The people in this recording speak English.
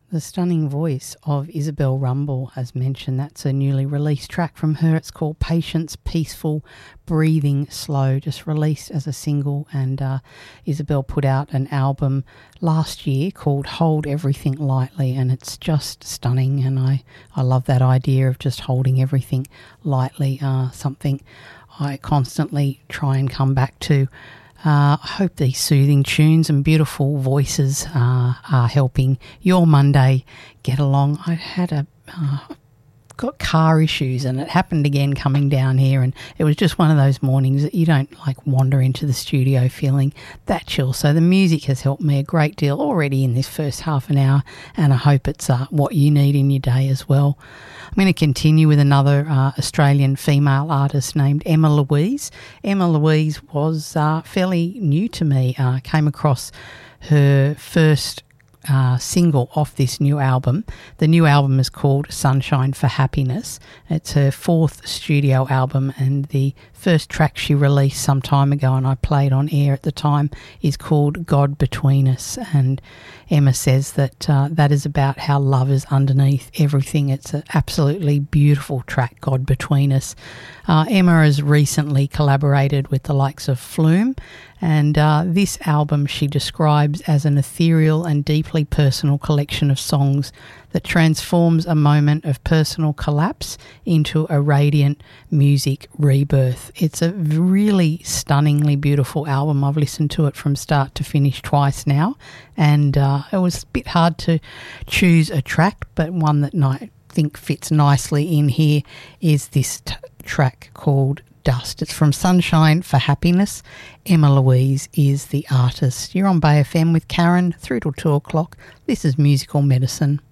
The stunning voice of Isabel Rumble, as mentioned. That's a newly released track from her. It's called Patience, Peaceful, Breathing Slow, just released as a single. And Isabel put out an album last year called Hold Everything Lightly, and it's just stunning. And I love that idea of just holding everything lightly, something I constantly try and come back to. I hope these soothing tunes and beautiful voices are helping your Monday get along. I had got car issues, and it happened again coming down here, and it was just one of those mornings that you don't like wander into the studio feeling that chill. So the music has helped me a great deal already in this first half an hour, and I hope it's what you need in your day as well. I'm going to continue with another Australian female artist named Emma Louise. Emma Louise was fairly new to me. Came across her first single off this new album. The new album is called Sunshine for Happiness. It's her fourth studio album, and the first track she released some time ago and I played on air at the time is called God Between Us. And Emma says that that is about how love is underneath everything. It's an absolutely beautiful track, God Between Us. Emma has recently collaborated with the likes of Flume, and this album she describes as an ethereal and deeply personal collection of songs that transforms a moment of personal collapse into a radiant music rebirth. It's a really stunningly beautiful album. I've listened to it from start to finish twice now, and it was a bit hard to choose a track, but one that I think fits nicely in here is this track called Dust. It's from Sunshine for Happiness. Emma Louise is the artist. You're on Bay FM with Karen through till 2 o'clock. This is Musical Medicine.